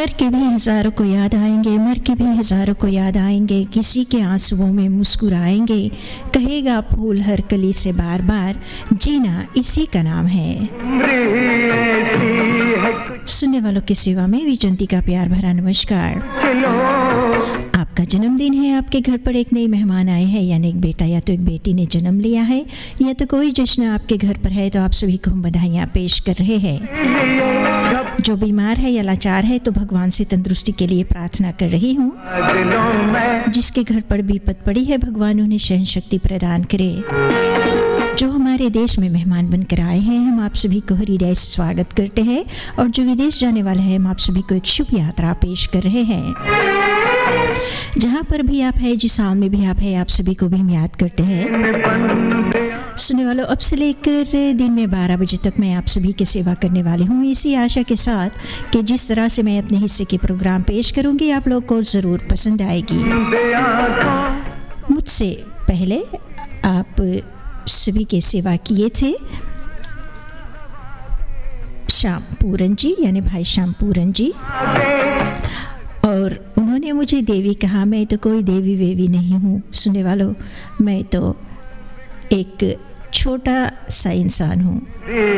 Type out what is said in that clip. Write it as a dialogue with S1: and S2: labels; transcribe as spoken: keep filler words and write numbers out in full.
S1: मर के भी हज़ारों को याद आएंगे, मर के भी हज़ारों को याद आएंगे, किसी के आंसुओं में मुस्कुराएंगे, कहेगा फूल हर कली से बार बार, जीना इसी का नाम है। सुनने वालों की सेवा में विजंती का प्यार भरा नमस्कार। आपका जन्मदिन है, आपके घर पर एक नए मेहमान आए हैं, यानी एक बेटा या तो एक बेटी ने जन्म लिया है, या तो कोई जश्न आपके घर पर है, तो आप सभी को हम बधाइयाँ पेश कर रहे हैं। जो बीमार है या लाचार है तो भगवान से तंदुरुस्ती के लिए प्रार्थना कर रही हूँ। जिसके घर पर विपद पड़ी है भगवान उन्हें सहन शक्ति प्रदान करे। जो हमारे देश में मेहमान बनकर आए हैं, हम आप सभी को हृदय से स्वागत करते हैं, और जो विदेश जाने वाले हैं हम आप सभी को एक शुभ यात्रा पेश कर रहे हैं। जहाँ पर भी आप हैं, जिस साल में भी आप हैं, आप सभी को भी हम याद करते हैं। सुनने वालों, अब से लेकर दिन में बारह बजे तक मैं आप सभी की सेवा करने वाली हूँ, इसी आशा के साथ कि जिस तरह से मैं अपने हिस्से के प्रोग्राम पेश करूँगी आप लोग को ज़रूर पसंद आएगी। मुझसे पहले आप सभी की सेवा किए थे श्याम पूरन जी, यानी भाई श्याम पूरन जी, और उन्होंने मुझे देवी कहा। मैं तो कोई देवी वेवी नहीं हूँ सुनने वालों, मैं तो एक छोटा सा इंसान हूँ।